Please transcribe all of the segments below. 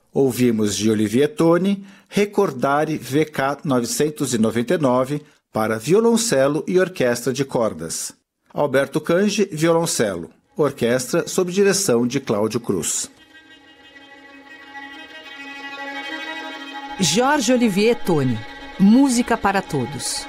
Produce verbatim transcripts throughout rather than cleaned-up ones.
Ouvimos de Olivier Toni, Recordare V K novecentos e noventa e nove para violoncelo e orquestra de cordas. Alberto Cange, violoncelo. Orquestra sob direção de Cláudio Cruz. Jorge Olivier Toni, Música para Todos.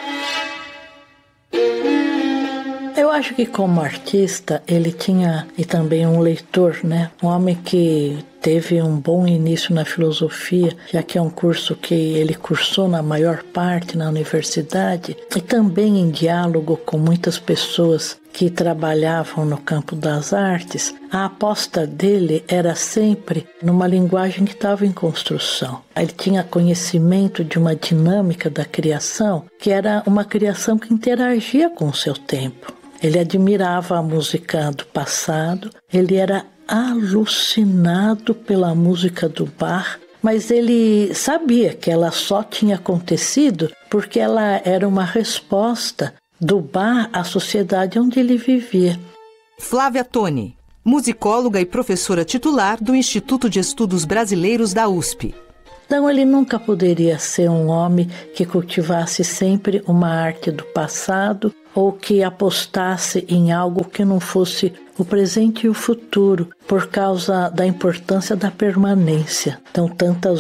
Eu acho que como artista ele tinha, e também um leitor, né? Um homem que teve um bom início na filosofia, já que é um curso que ele cursou na maior parte na universidade, e também em diálogo com muitas pessoas que trabalhavam no campo das artes. A aposta dele era sempre numa linguagem que estava em construção. Ele tinha conhecimento de uma dinâmica da criação, que era uma criação que interagia com o seu tempo. Ele admirava a música do passado, ele era alucinado pela música do Bach, mas ele sabia que ela só tinha acontecido porque ela era uma resposta do Bach à sociedade onde ele vivia. Flávia Toni, musicóloga e professora titular do Instituto de Estudos Brasileiros da U S P. Então ele nunca poderia ser um homem que cultivasse sempre uma arte do passado ou que apostasse em algo que não fosse o presente e o futuro, por causa da importância da permanência. Então tantas